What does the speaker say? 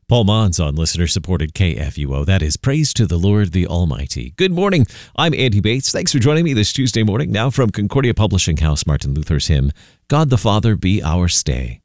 Paul Mons on listener-supported KFUO. That is Praise to the Lord the Almighty. Good morning. I'm Andy Bates. Thanks for joining me this Tuesday morning. Now from Concordia Publishing House, Martin Luther's hymn, God the Father Be Our Stay.